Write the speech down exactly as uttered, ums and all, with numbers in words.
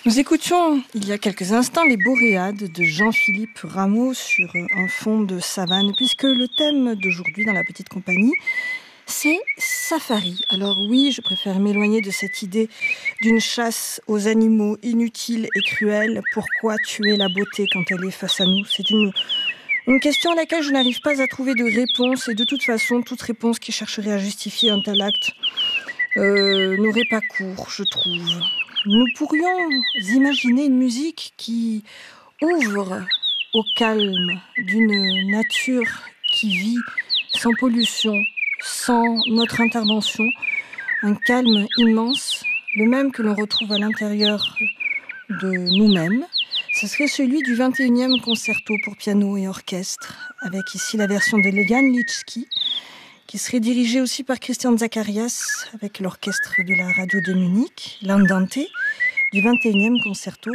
Nous écoutions il y a quelques instants les Boréades de Jean-Philippe Rameau sur un fond de savane, puisque le thème d'aujourd'hui dans la petite compagnie, c'est safari. Alors oui, je préfère m'éloigner de cette idée d'une chasse aux animaux inutile et cruelle. Pourquoi tuer la beauté quand elle est face à nous ? C'est une, une question à laquelle je n'arrive pas à trouver de réponse, et de toute façon, toute réponse qui chercherait à justifier un tel acte euh, n'aurait pas cours, je trouve. Nous pourrions imaginer une musique qui ouvre au calme d'une nature qui vit sans pollution, sans notre intervention, un calme immense, le même que l'on retrouve à l'intérieur de nous-mêmes. Ce serait celui du vingt et unième concerto pour piano et orchestre, avec ici la version de Jan Litschki, qui serait dirigé aussi par Christian Zacharias avec l'orchestre de la radio de Munich, l'Andante, du vingt et unième concerto